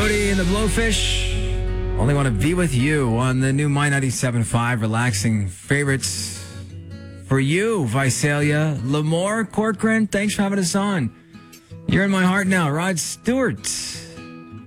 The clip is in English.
Cody and the Blowfish. Only want to be with you on the new My 97.5 relaxing favorites for you, Visalia. Lamore Corcoran, thanks for having us on. You're in my heart now. Rod Stewart.